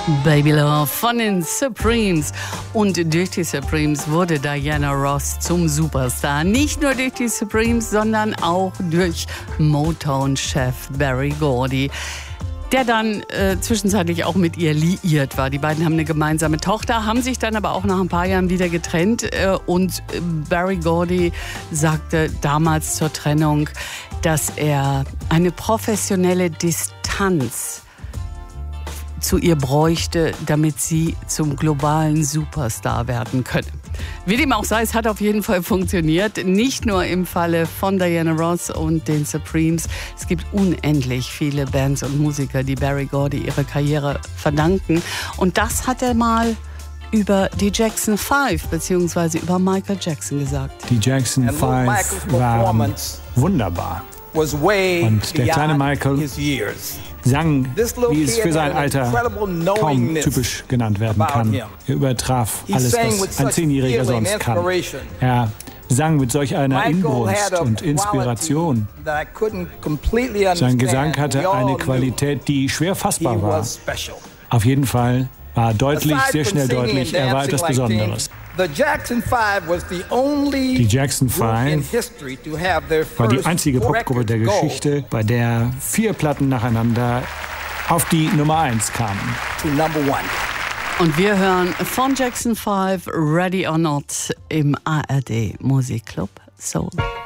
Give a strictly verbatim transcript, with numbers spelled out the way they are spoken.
Baby Love von den Supremes. Und durch die Supremes wurde Diana Ross zum Superstar. Nicht nur durch die Supremes, sondern auch durch Motown-Chef Berry Gordy, der dann äh, zwischenzeitlich auch mit ihr liiert war. Die beiden haben eine gemeinsame Tochter, haben sich dann aber auch nach ein paar Jahren wieder getrennt. Äh, und Berry Gordy sagte damals zur Trennung, dass er eine professionelle Distanz zu ihr bräuchte, damit sie zum globalen Superstar werden könne. Wie dem auch sei, es hat auf jeden Fall funktioniert. Nicht nur im Falle von Diana Ross und den Supremes. Es gibt unendlich viele Bands und Musiker, die Berry Gordy ihre Karriere verdanken. Und das hat er mal über die Jackson Five bzw. über Michael Jackson gesagt. Die Jackson Five waren wunderbar. Und der kleine Michael sang, wie es für sein Alter kaum typisch genannt werden kann. Er übertraf alles, was ein Zehnjähriger sonst kann. Er sang mit solch einer Inbrunst und Inspiration. Sein Gesang hatte eine Qualität, die schwer fassbar war. Auf jeden Fall war deutlich, sehr schnell deutlich, er war etwas Besonderes. Die Jackson Five war die einzige Popgruppe der Geschichte, bei der vier Platten nacheinander auf die Nummer eins kamen. Und wir hören von Jackson Five Ready or Not im A R D Musikclub Soul.